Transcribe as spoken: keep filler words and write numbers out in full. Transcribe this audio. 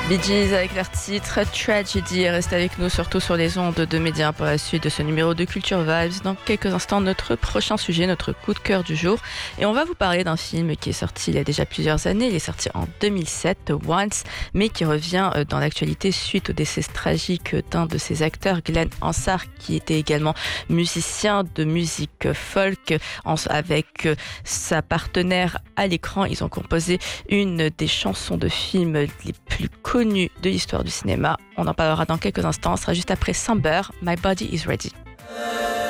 Bee Gees avec leur titre Tragedy. Restez avec nous surtout sur les ondes de Média pour la suite de ce numéro de Culture Vibes. Dans quelques instants, notre prochain sujet, notre coup de cœur du jour. Et on va vous parler d'un film qui est sorti il y a déjà plusieurs années. Il est sorti en deux mille sept, Once, mais qui revient dans l'actualité suite au décès tragique d'un de ses acteurs, Glenn Hansard, qui était également musicien de musique folk. Avec sa partenaire à l'écran, ils ont composé une des chansons de film les plus connues de l'histoire du cinéma. On en parlera dans quelques instants. Ce sera juste après Samber, My Body is Ready.